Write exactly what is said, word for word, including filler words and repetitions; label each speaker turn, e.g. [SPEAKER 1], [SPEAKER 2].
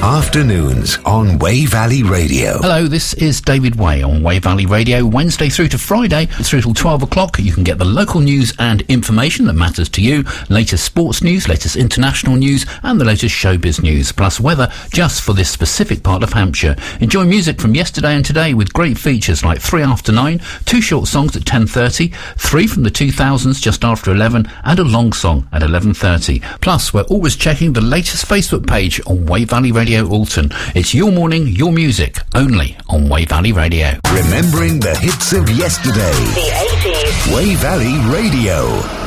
[SPEAKER 1] Afternoons on Way Valley Radio.
[SPEAKER 2] Hello, this is David Way on Way Valley Radio. Wednesday through to Friday, through till twelve o'clock, you can get the local news and information that matters to you, latest sports news, latest international news, and the latest showbiz news, plus weather just for this specific part of Hampshire. Enjoy music from yesterday and today with great features like three after nine, two short songs at ten thirty, three from the two thousands just after eleven, and a long song at eleven thirty. Plus, we're always checking the latest Facebook page on Way Valley Radio Alton. It's your morning, your music, only on Way Valley Radio.
[SPEAKER 1] Remembering the hits of yesterday.
[SPEAKER 3] The eighties.
[SPEAKER 1] Way Valley Radio.